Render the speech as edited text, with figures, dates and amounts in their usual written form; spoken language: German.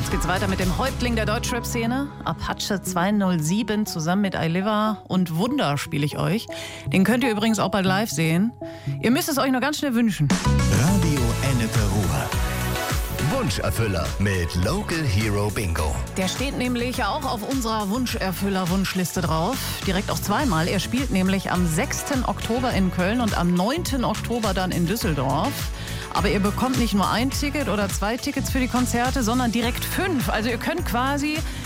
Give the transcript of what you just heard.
Jetzt geht's weiter mit dem Häuptling der Deutschrap-Szene. Apache 207 zusammen mit iLiver und Wunder spiele ich euch. Den könnt ihr übrigens auch bald live sehen. Ihr müsst es euch nur ganz schnell wünschen. Radio Ennepe Ruhr. Wunscherfüller mit Local Hero Bingo. Der steht nämlich auch auf unserer Wunscherfüller-Wunschliste drauf. Direkt auch zweimal. Er spielt nämlich am 6. Oktober in Köln und am 9. Oktober dann in Düsseldorf. Aber ihr bekommt nicht nur ein Ticket oder 2 Tickets für die Konzerte, sondern direkt 5. Also ihr könnt quasi